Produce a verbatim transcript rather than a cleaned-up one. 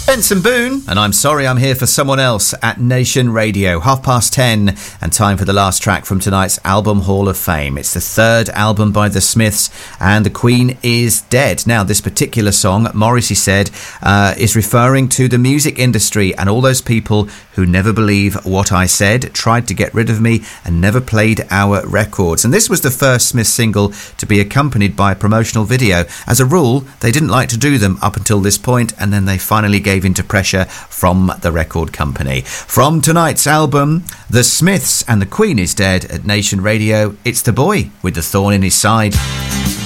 Benson Boone, and I'm Sorry I'm Here for Someone Else at Nation Radio. Half past ten, and time for the last track from tonight's Album Hall of Fame. It's the third album by The Smiths, and The Queen is Dead. Now, this particular song, Morrissey said, uh, is referring to the music industry and all those people who never believe what I said, tried to get rid of me, and never played our records. And this was the first Smiths single to be accompanied by a promotional video. As a rule, they didn't like to do them up until this point, and then they finally gave into pressure from the record company. From tonight's album, The Smiths and The Queen is Dead at Nation Radio, it's The Boy with the Thorn in His Side.